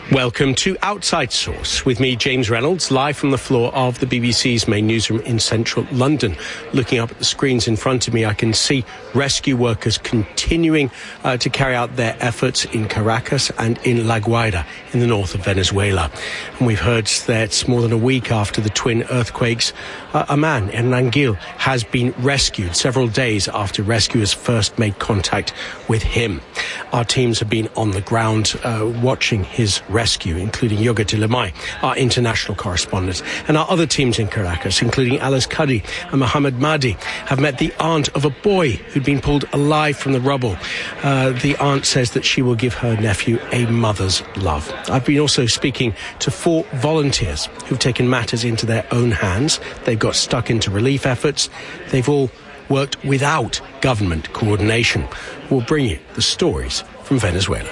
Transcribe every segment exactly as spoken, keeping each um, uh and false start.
Welcome to Outside Source with me, James Reynolds, live from the floor of the B B C's main newsroom in central London. Looking up at the screens in front of me, I can see rescue workers continuing uh, to carry out their efforts in Caracas and in La Guaira in the north of Venezuela. And we've heard that more than a week after the twin earthquakes, uh, a man, Hernan Gil, has been rescued several days after rescuers first made contact with him. Our teams have been on the ground uh, watching his rescue, including Yoga Tilemay, our international correspondent, and our other teams in Caracas, including Alice Cuddy and Mohamed Mahdi, have met the aunt of a boy who'd been pulled alive from the rubble. Uh, the aunt says that she will give her nephew a mother's love. I've been also speaking to four volunteers who've taken matters into their own hands. They've got stuck into relief efforts. They've all worked without government coordination. We'll bring you the stories from Venezuela.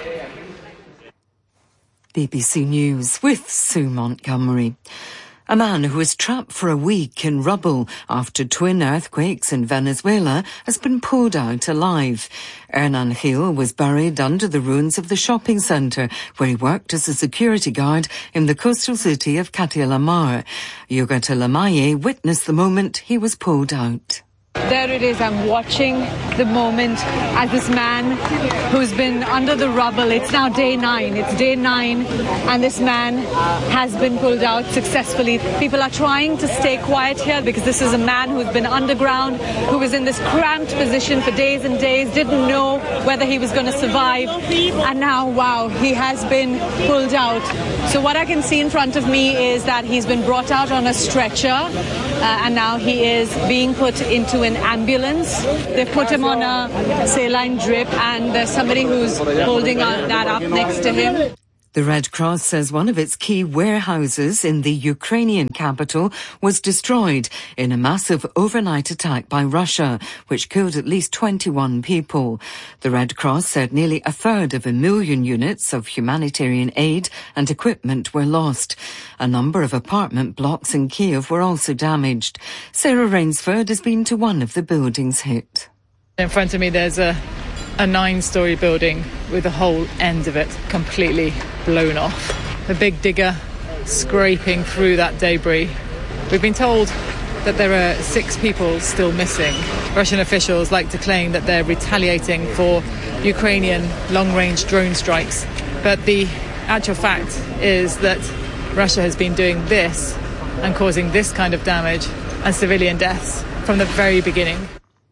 B B C News with Sue Montgomery. A man who was trapped for a week in rubble after twin earthquakes in Venezuela has been pulled out alive. Hernan Gil was buried under the ruins of the shopping centre where he worked as a security guard in the coastal city of Catia la Mar. Yoga Tilemay witnessed the moment he was pulled out. There it is, I'm watching the moment as this man who's been under the rubble, it's now day nine, it's day nine, and this man has been pulled out successfully. People are trying to stay quiet here because this is a man who's been underground, who was in this cramped position for days and days, didn't know whether he was going to survive, and now, wow, he has been pulled out. So what I can see in front of me is that he's been brought out on a stretcher, uh, and now he is being put into an ambulance. They've put him on a saline drip, and there's somebody who's holding that up next to him. The Red Cross says one of its key warehouses in the Ukrainian capital was destroyed in a massive overnight attack by Russia, which killed at least twenty-one people. The Red Cross said nearly a third of a million units of humanitarian aid and equipment were lost. A number of apartment blocks in Kiev were also damaged. Sarah Rainsford has been to one of the buildings hit. In front of me there's a a nine-storey building with the whole end of it completely blown off. The big digger scraping through that debris. We've been told that there are six people still missing. Russian officials like to claim that they're retaliating for Ukrainian long-range drone strikes. But the actual fact is that Russia has been doing this and causing this kind of damage and civilian deaths from the very beginning.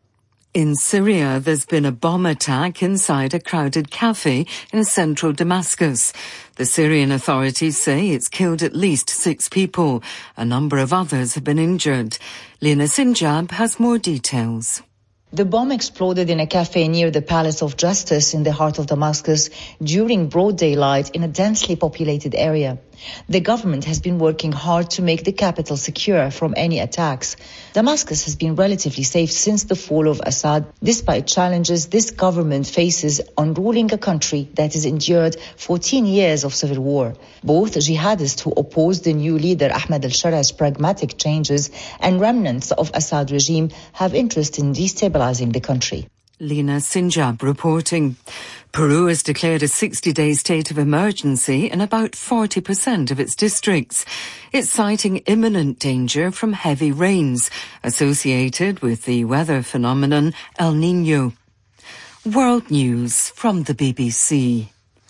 In Syria, there's been a bomb attack inside a crowded cafe in central Damascus. The Syrian authorities say it's killed at least six people. A number of others have been injured. Lena Sinjab has more details. The bomb exploded in a cafe near the Palace of Justice in the heart of Damascus during broad daylight in a densely populated area. The government has been working hard to make the capital secure from any attacks. Damascus has been relatively safe since the fall of Assad, despite challenges this government faces on ruling a country that has endured fourteen years of civil war. Both jihadists who oppose the new leader Ahmed al-Sharaj's pragmatic changes and remnants of Assad regime have interest in destabilizing the country. Lena Sinjab reporting. Peru has declared a sixty-day state of emergency in about forty percent of its districts. It's citing imminent danger from heavy rains associated with the weather phenomenon El Niño. World News from the B B C.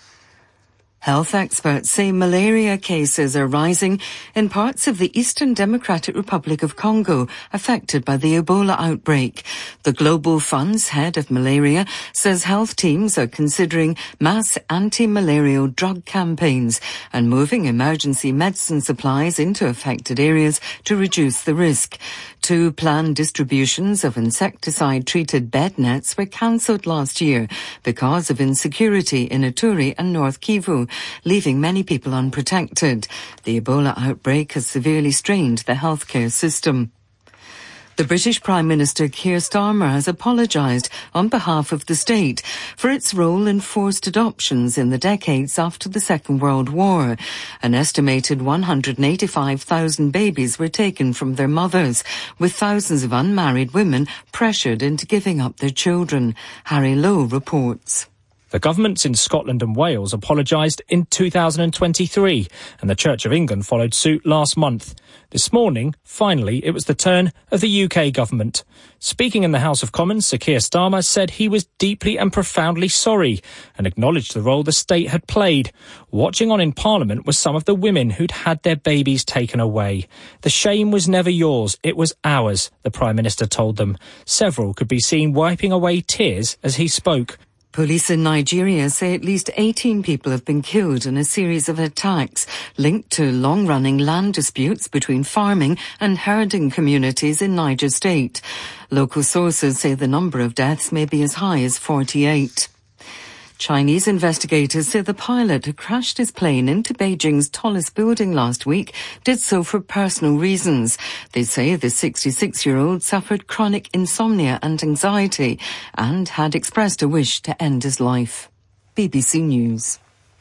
Health experts say malaria cases are rising in parts of the Eastern Democratic Republic of Congo affected by the Ebola outbreak. The Global Fund's head of malaria says health teams are considering mass anti-malarial drug campaigns and moving emergency medicine supplies into affected areas to reduce the risk. Two planned distributions of insecticide-treated bed nets were cancelled last year because of insecurity in Ituri and North Kivu, leaving many people unprotected. The Ebola outbreak has severely strained the healthcare system. The British Prime Minister Keir Starmer has apologised on behalf of the state for its role in forced adoptions in the decades after the Second World War. An estimated one hundred eighty-five thousand babies were taken from their mothers, with thousands of unmarried women pressured into giving up their children. Harry Lowe reports. The governments in Scotland and Wales apologised in two thousand twenty-three, and the Church of England followed suit last month. This morning, finally, it was the turn of the U K government. Speaking in the House of Commons, Sir Keir Starmer said he was deeply and profoundly sorry and acknowledged the role the state had played. Watching on in Parliament were some of the women who'd had their babies taken away. The shame was never yours, it was ours, the Prime Minister told them. Several could be seen wiping away tears as he spoke. Police in Nigeria say at least eighteen people have been killed in a series of attacks linked to long-running land disputes between farming and herding communities in Niger State. Local sources say the number of deaths may be as high as forty-eight. Chinese investigators say the pilot who crashed his plane into Beijing's tallest building last week did so for personal reasons. They say the sixty-six-year-old suffered chronic insomnia and anxiety and had expressed a wish to end his life. B B C News.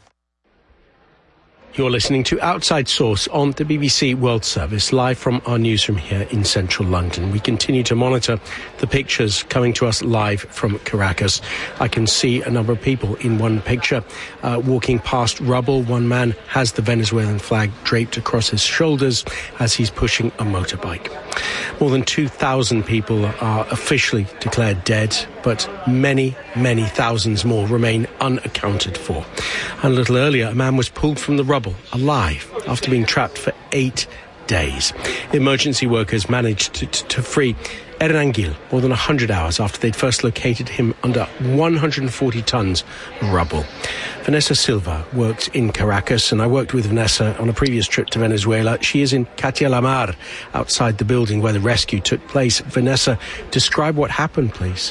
You're listening to Outside Source on the B B C World Service, live from our newsroom here in central London. We continue to monitor the pictures coming to us live from Caracas. I can see a number of people in one picture uh, walking past rubble. One man has the Venezuelan flag draped across his shoulders as he's pushing a motorbike. More than two thousand people are officially declared dead, but many, many thousands more remain unaccounted for. And a little earlier, a man was pulled from the rubble alive after being trapped for eight days. Emergency workers managed to, to, to free Hernan Gil more than one hundred hours after they'd first located him under one hundred forty tons of rubble. Vanessa Silva works in Caracas, and I worked with Vanessa on a previous trip to Venezuela. She is in Katia Lamar, outside the building where the rescue took place. Vanessa, describe what happened, please.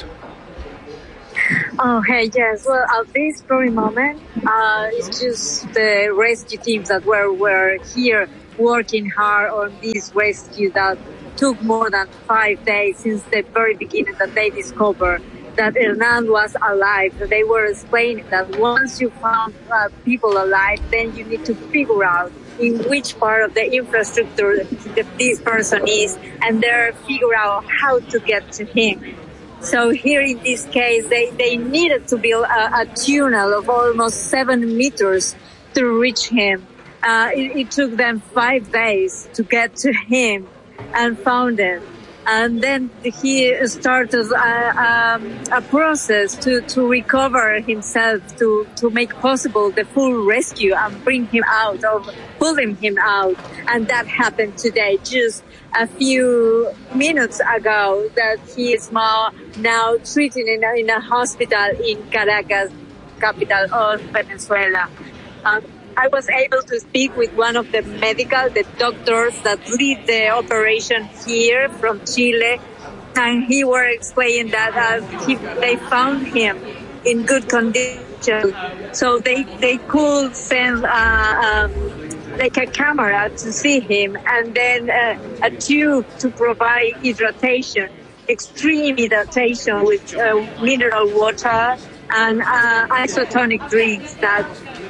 Oh, hey, yes. Well, at this very moment, uh, it's just the rescue teams that were, were here working hard on this rescue that took more than five days since the very beginning that they discovered that Hernan was alive. They were explaining that once you found uh, people alive, then you need to figure out in which part of the infrastructure that this person is, and then figure out how to get to him. So here in this case, they, they needed to build a, a tunnel of almost seven meters to reach him. Uh, it, it took them five days to get to him and found him. And then he started a, um, a process to, to recover himself, to, to make possible the full rescue and bring him out, or pulling him out. And that happened today, just a few minutes ago, that he is now, now treated in a, in a hospital in Caracas, capital of Venezuela. Um, I was able to speak with one of the medical, the doctors that lead the operation here from Chile, and he were explaining that uh, he, they found him in good condition, so they they could send uh, um, like a camera to see him, and then uh, a tube to provide hydration, extreme hydration with uh, mineral water and uh, isotonic drinks that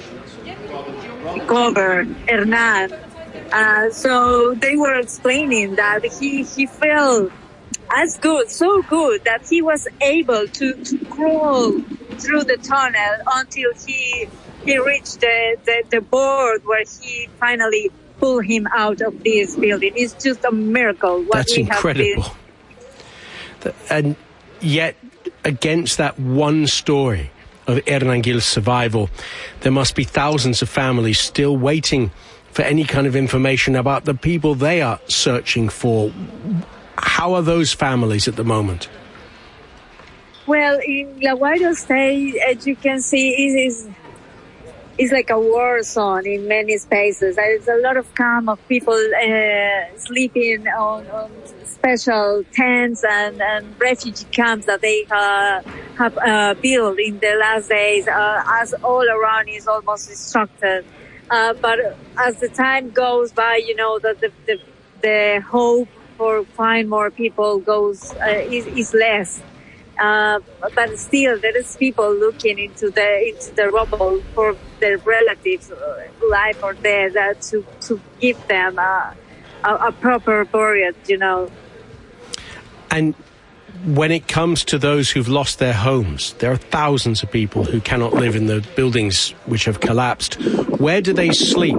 cover Hernan. Uh, so they were explaining that he, he felt as good, so good, that he was able to, to crawl through the tunnel until he he reached the, the, the board where he finally pulled him out of this building. It's just a miracle what That's we incredible. have did. And yet, against that one story of Hernan Gil's survival, there must be thousands of families still waiting for any kind of information about the people they are searching for. How are those families at the moment? Well, in La Guaira State, as you can see, it is it's like a war zone in many spaces. There's a lot of camp of people uh, sleeping on, on special tents and, and refugee camps that they uh, have uh, built in the last days, uh, as all around is almost destructed. Uh, but as the time goes by, you know, that the, the, the hope for find more people goes, uh, is, is less. Uh, but still, there is people looking into the into the rubble for their relatives, uh, life or death, uh, to to give them a, a, a proper burial, you know. And when it comes to those who've lost their homes, there are thousands of people who cannot live in the buildings which have collapsed. Where do they sleep?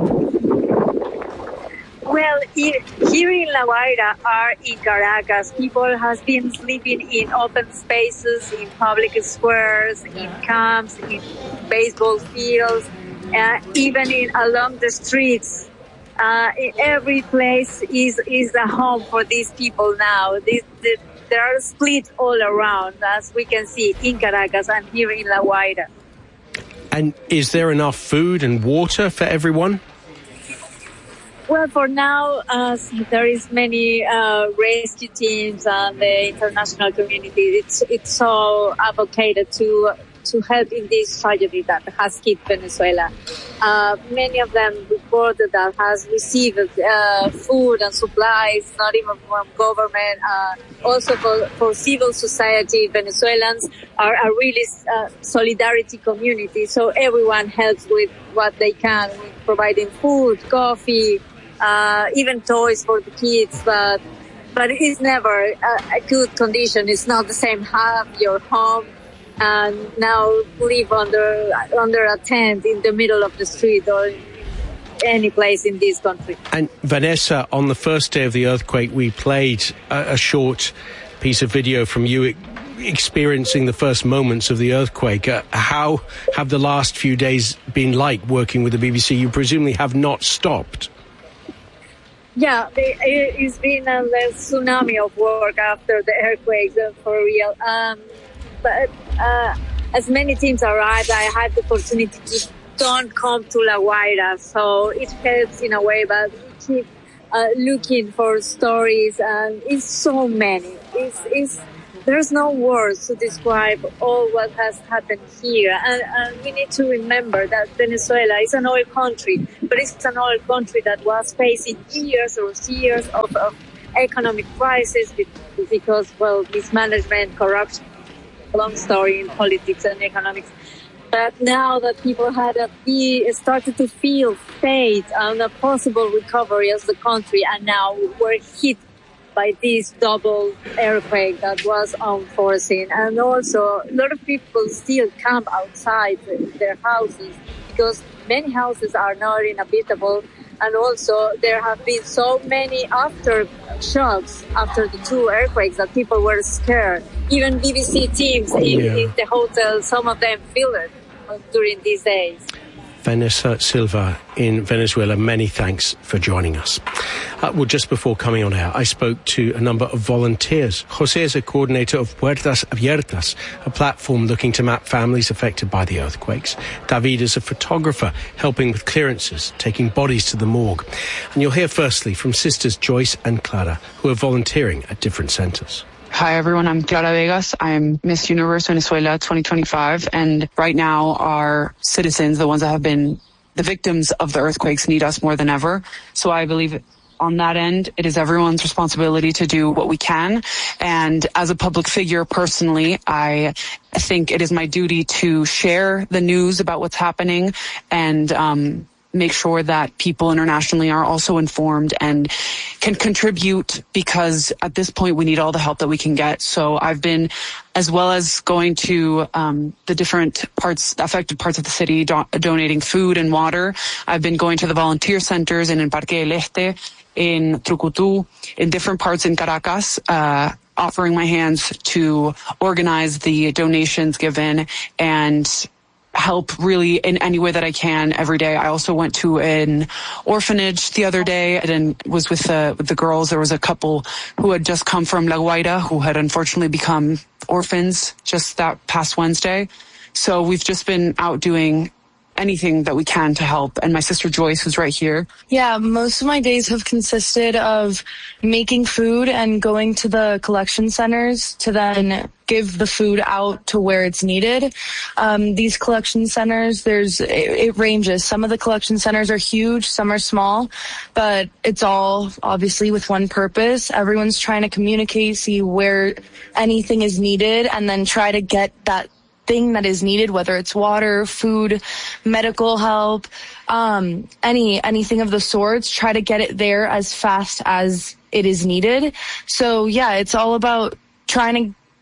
Well, here in La Guaira or in Caracas, people have been sleeping in open spaces, in public squares, in camps, in baseball fields, uh, even in along the streets. Uh, every place is is a home for these people now. These, the, they are split all around, as we can see in Caracas and here in La Guaira. And is there enough food and water for everyone? Well, for now, uh, there is many uh, rescue teams and the international community. It's it's so advocated to to help in this tragedy that has hit Venezuela. Uh, many of them reported that has received uh, food and supplies, not even from government. Uh, also for, for civil society, Venezuelans are a really uh, solidarity community. So everyone helps with what they can, with providing food, coffee, uh, even toys for the kids. But but it's never a, a good condition. It's not the same. Have your home and now live under under a tent in the middle of the street or any place in this country. And Vanessa, on the first day of the earthquake, we played a, a short piece of video from you experiencing the first moments of the earthquake. Uh, how have the last few days been like working with the B B C? You presumably have not stopped. Yeah, it's been a tsunami of work after the earthquake, for real. Um, But uh, as many teams arrived, I had the opportunity to don't come to La Guaira, so it helps in a way. But we keep uh, looking for stories, and it's so many. It's, it's there's no words to describe all what has happened here, and, and we need to remember that Venezuela is an oil country, but it's an oil country that was facing years or years of, of economic crisis because, well, mismanagement, corruption. Long story in politics and economics. But now that people had a be, started to feel faith and a possible recovery as the country, and now we're hit by this double earthquake that was unforeseen. And also, a lot of people still camp outside their houses because many houses are not inhabitable. And also, there have been so many aftershocks after the two earthquakes that people were scared. Even B B C teams in, yeah. in the hotel, some of them feel it during these days. Vanessa Silva in Venezuela, many thanks for joining us. Uh, well, just before coming on air, I spoke to a number of volunteers. Jose is a coordinator of Puertas Abiertas, a platform looking to map families affected by the earthquakes. David is a photographer helping with clearances, taking bodies to the morgue. And you'll hear firstly from sisters Joyce and Clara, who are volunteering at different centres. Hi everyone, I'm Clara Vegas. I'm Miss Universe Venezuela twenty twenty-five, and right now our citizens, the ones that have been the victims of the earthquakes, need us more than ever. So I believe on that end, it is everyone's responsibility to do what we can. And as a public figure, personally, I think it is my duty to share the news about what's happening and um make sure that people internationally are also informed and can contribute, because at this point we need all the help that we can get. So I've been, as well as going to um, the different parts, affected parts of the city, do- donating food and water. I've been going to the volunteer centers in, in Parque del Este, in Trucutu, in different parts in Caracas, uh, offering my hands to organize the donations given and help really in any way that I can every day. I also went to an orphanage the other day and was with the, with the girls. There was a couple who had just come from La Guaira who had unfortunately become orphans just that past Wednesday. So we've just been out doing anything that we can to help. And my sister Joyce, who's right here. Yeah, most of my days have consisted of making food and going to the collection centers to then give the food out to where it's needed. Um, these collection centers, there's, it, it ranges. Some of the collection centers are huge, some are small, but it's all obviously with one purpose. Everyone's trying to communicate, see where anything is needed, and then try to get that thing that is needed, whether it's water, food, medical help, um, any, anything of the sorts, try to get it there as fast as it is needed. So yeah, it's all about trying to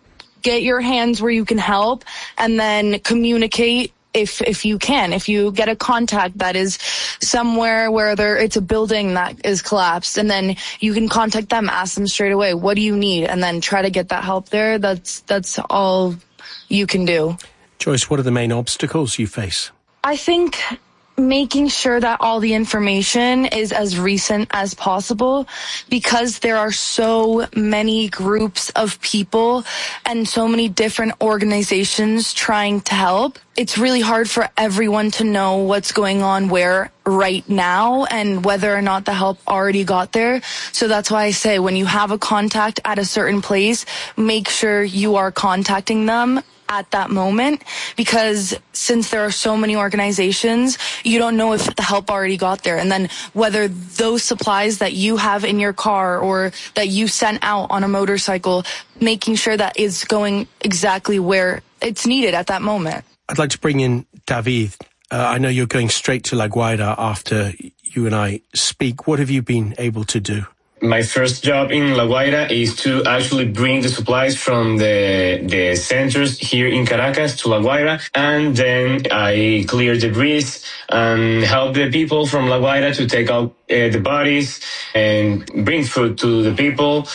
get your hands where you can help, and then communicate if if you can. If you get a contact that is somewhere where there it's a building that is collapsed, and then you can contact them, ask them straight away, what do you need? And then try to get that help there. That's that's all you can do. Joyce, what are the main obstacles you face? I think making sure that all the information is as recent as possible, because there are so many groups of people and so many different organizations trying to help. It's really hard for everyone to know what's going on where right now and whether or not the help already got there. So that's why I say when you have a contact at a certain place, make sure you are contacting them at that moment, because since there are so many organizations, you don't know if the help already got there, and then whether those supplies that you have in your car or that you sent out on a motorcycle, making sure that it's going exactly where it's needed at that moment. I'd like to bring in David. Uh, I know you're going straight to La Guaira after you and I speak. What have you been able to do? My first job in La Guaira is to actually bring the supplies from the the centers here in Caracas to La Guaira, and then I clear debris and help the people from La Guaira to take out uh, the bodies and bring food to the people,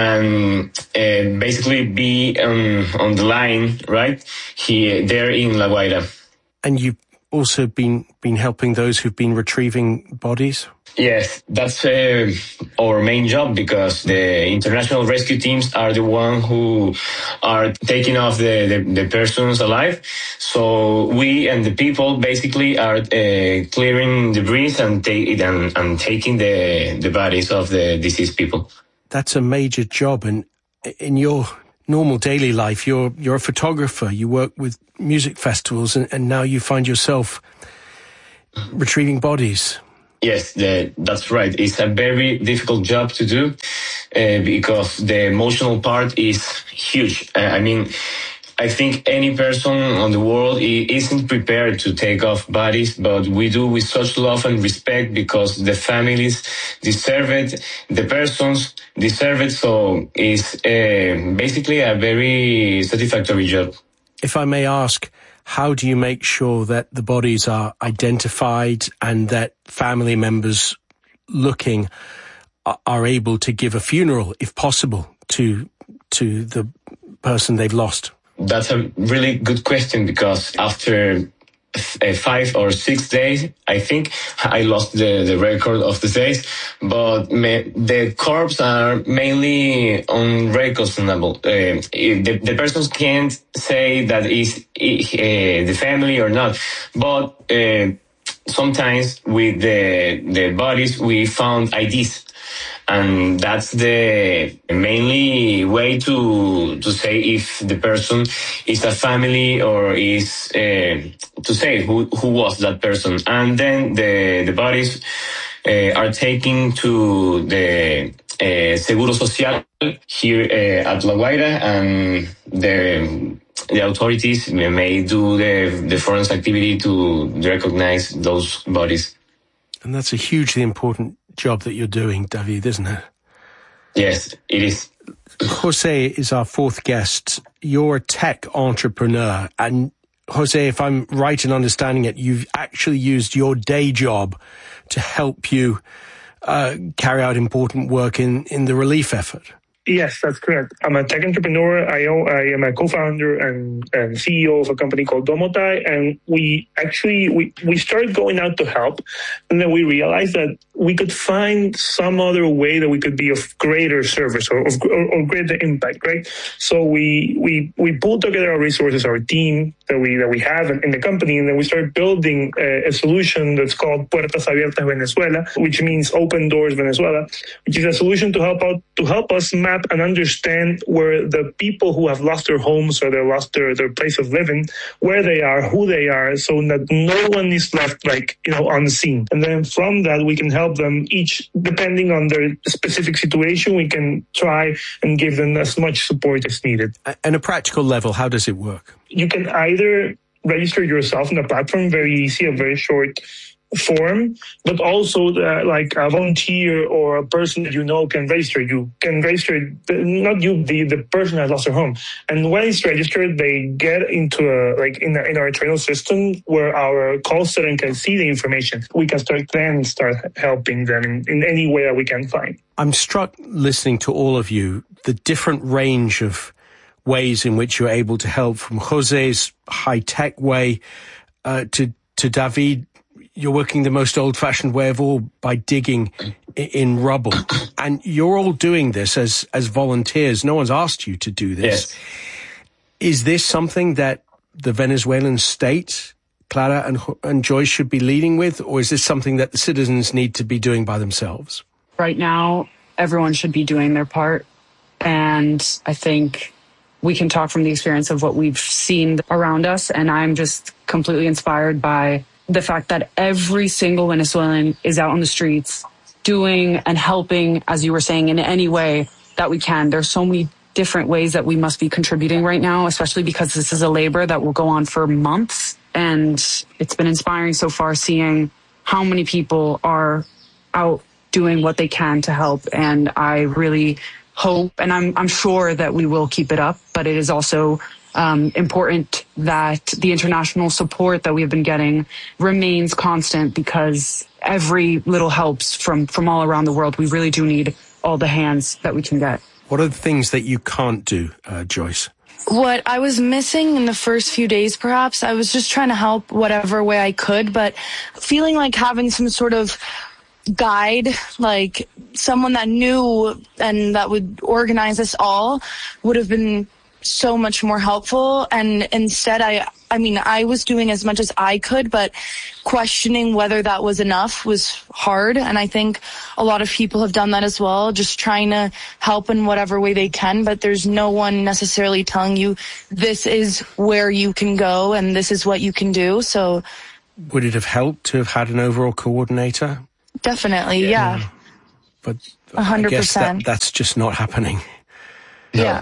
and uh, basically be um, on the line right here there in La Guaira. And you've also been been helping those who've been retrieving bodies? Yes, that's uh, our main job, because the international rescue teams are the one who are taking off the, the, the persons alive. So we and the people basically are uh, clearing debris and, take, and, and taking the, the bodies of the deceased people. That's a major job. And in your normal daily life, you're, you're a photographer, you work with music festivals, and, and now you find yourself retrieving bodies. Yes, the, that's right. It's a very difficult job to do uh, because the emotional part is huge. Uh, I mean, I think any person on the world isn't prepared to take off bodies, but we do with such love and respect because the families deserve it, the persons deserve it. So it's uh, basically a very satisfactory job. If I may ask, how do you make sure that the bodies are identified and that family members looking are able to give a funeral, if possible, to to the person they've lost? That's a really good question, because after uh, five or six days, I think I lost the, the record of the days, but me, the corpses are mainly unrecognizable. Uh, the, the persons can't say that it's uh, the family or not, but uh, sometimes with the, the bodies we found I Ds. And that's the mainly way to to say if the person is a family or is uh, to say who who was that person. And then the the bodies uh, are taken to the uh, Seguro Social here uh, at La Guaira, and the the authorities may do the the forensic activity to recognize those bodies. And that's a hugely important job that you're doing, David, isn't it? Yes, it is. Jose is our fourth guest. You're a tech entrepreneur. And Jose, if I'm right in understanding it, you've actually used your day job to help you uh, carry out important work in, in the relief effort. Yes, that's correct. I'm a tech entrepreneur. I, own, I am a co-founder and, and C E O of a company called Domotai. And we actually, we, we started going out to help. And then we realized that we could find some other way that we could be of greater service or of or, or greater impact, right? So we, we, we pulled together our resources, our team that we, that we have in, in the company. And then we started building a, a solution that's called Puertas Abiertas Venezuela, which means Open Doors Venezuela, which is a solution to help out, to help us map and understand where the people who have lost their homes or they lost their, their place of living, where they are, who they are, so that no one is left, like, you know, unseen. And then from that, we can help them each, depending on their specific situation, we can try and give them as much support as needed. On a practical level, how does it work? You can either register yourself on the platform, very easy, a very short form, but also uh, like a volunteer or a person that you know can register. You can register, not you, the, the person has lost their home. And when it's registered, they get into a, like in, a, in our internal system where our call center can see the information. We can start then start helping them in, in any way that we can find. I'm struck listening to all of you, the different range of ways in which you're able to help, from Jose's high-tech way uh, to, to David. You're working the most old-fashioned way of all, by digging in rubble. And you're all doing this as, as volunteers. No one's asked you to do this. Yes. Is this something that the Venezuelan state, Clara and, and Joyce, should be leading with? Or is this something that the citizens need to be doing by themselves? Right now, everyone should be doing their part. And I think we can talk from the experience of what we've seen around us. And I'm just completely inspired by the fact that every single Venezuelan is out on the streets doing and helping, as you were saying, in any way that we can. There's so many different ways that we must be contributing right now, especially because this is a labor that will go on for months. And it's been inspiring so far seeing how many people are out doing what they can to help. And I really hope, and I'm, I'm sure that we will keep it up, but it is also Um, important that the international support that we've been getting remains constant, because every little helps from, from all around the world. We really do need all the hands that we can get. What are the things that you can't do, uh, Joyce? What I was missing in the first few days, perhaps, I was just trying to help whatever way I could, but feeling like having some sort of guide, like someone that knew and that would organize us all, would have been so much more helpful. And instead, I I mean, I was doing as much as I could, but questioning whether that was enough was hard. And I think a lot of people have done that as well, just trying to help in whatever way they can. But there's no one necessarily telling you this is where you can go and this is what you can do. So would it have helped to have had an overall coordinator? Definitely, yeah. yeah. But one hundred percent. I guess that, that's just not happening. No. Yeah.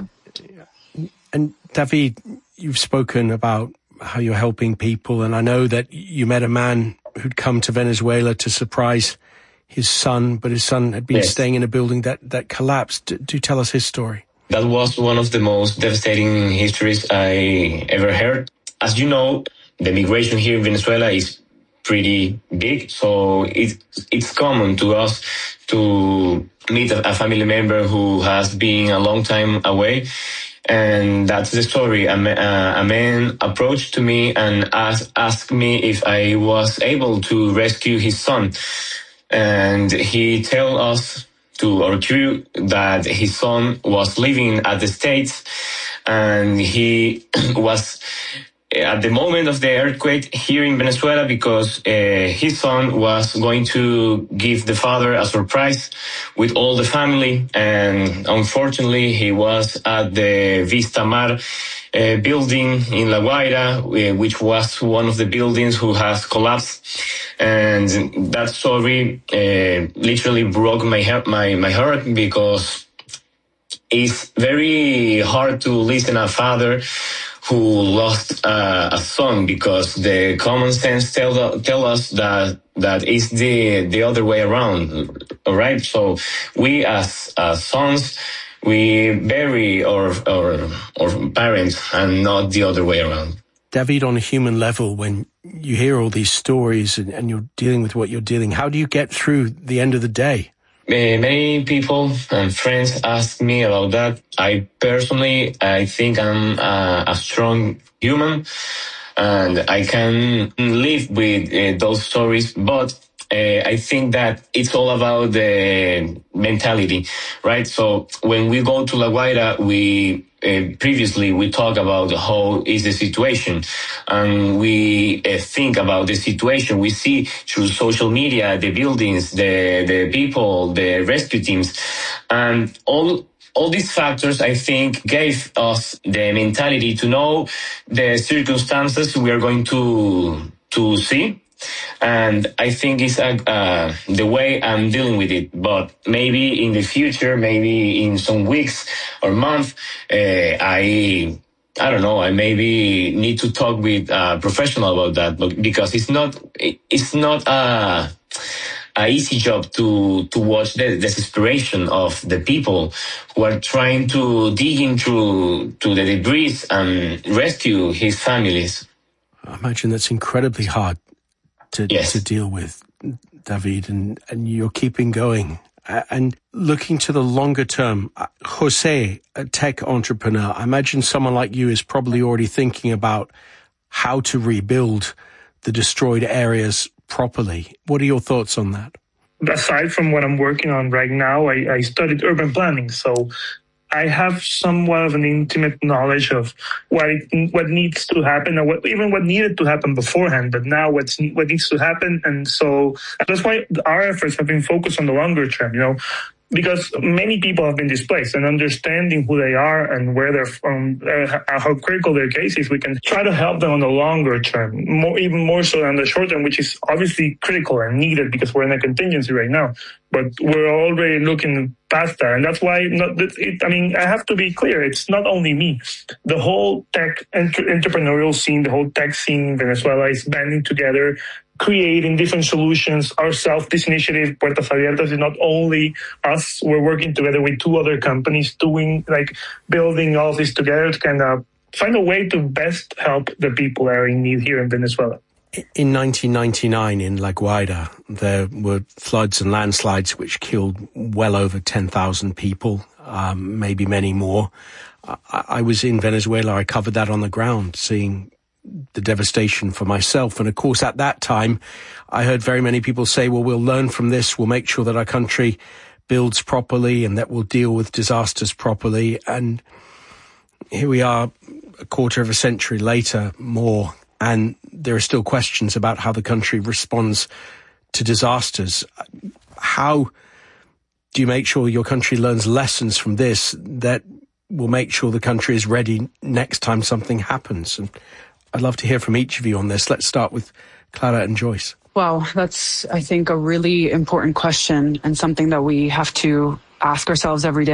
And David, you've spoken about how you're helping people, and I know that you met a man who'd come to Venezuela to surprise his son, but his son had been yes. staying in a building that, that collapsed. Do, do tell us his story. That was one of the most devastating histories I ever heard. As you know, the migration here in Venezuela is pretty big, so it, it's common to us to meet a, a family member who has been a long time away. And that's the story. A, uh, a man approached to me and asked, asked me if I was able to rescue his son. And he told us, to our crew, that his son was living at the States, and he was at the moment of the earthquake here in Venezuela because uh, his son was going to give the father a surprise with all the family. And unfortunately, he was at the Vista Mar uh, building in La Guaira, uh, which was one of the buildings who has collapsed. And that story uh, literally broke my, my, my heart, because it's very hard to listen a father who lost uh, a son, because the common sense tell tell us that that is the the other way around. All right, so we as as sons, we bury our our our parents, and not the other way around. David, on a human level, when you hear all these stories and, and you're dealing with what you're dealing, how do you get through the end of the day? Uh, many people and friends ask me about that. I personally, I think I'm uh, a strong human, and I can live with uh, those stories, but uh, I think that it's all about the mentality, right? So when we go to La Guaira, we uh, previously we talk about how is the situation, and we uh, think about the situation. We see through social media the buildings, the the people, the rescue teams, and all. All these factors, I think, gave us the mentality to know the circumstances we are going to to see. And I think it's uh, uh, the way I'm dealing with it. But maybe in the future, maybe in some weeks or months, uh, I I don't know, I maybe need to talk with a professional about that, but because it's not, it's not a, a easy job to, to watch the desperation of the people who are trying to dig into to the debris and rescue his families. I imagine that's incredibly hard to, yes. to deal with, David, and, and you're keeping going. And looking to the longer term, Jose, a tech entrepreneur, I imagine someone like you is probably already thinking about how to rebuild the destroyed areas properly. What are your thoughts on that? Aside from what I'm working on right now, I, I studied urban planning, so I have somewhat of an intimate knowledge of what it, what needs to happen, or what, even what needed to happen beforehand, but now what's what needs to happen. And so that's why our efforts have been focused on the longer term, you know, because many people have been displaced, and understanding who they are and where they're from, uh, how critical their case is, we can try to help them on the longer term, more, even more so than the short term, which is obviously critical and needed because we're in a contingency right now. But we're already looking past that. And that's why, not, it, I mean, I have to be clear, it's not only me. The whole tech entre- entrepreneurial scene, the whole tech scene in Venezuela is banding together, creating different solutions ourselves. This initiative, Puertas Abiertas, is not only us. We're working together with two other companies doing, like, building all this together to kind of find a way to best help the people that are in need here in Venezuela. In nineteen ninety-nine in La Guaira, there were floods and landslides which killed well over ten thousand people, um, maybe many more. I, I was in Venezuela. I covered that on the ground, seeing the devastation for myself. And of course, at that time, I heard very many people say, well, we'll learn from this. We'll make sure that our country builds properly and that we'll deal with disasters properly. And here we are a quarter of a century later, more, and there are still questions about how the country responds to disasters. How do you make sure your country learns lessons from this that will make sure the country is ready next time something happens? And I'd love to hear from each of you on this. Let's start with Clara and Joyce. Wow, that's, I think, a really important question and something that we have to ask ourselves every day.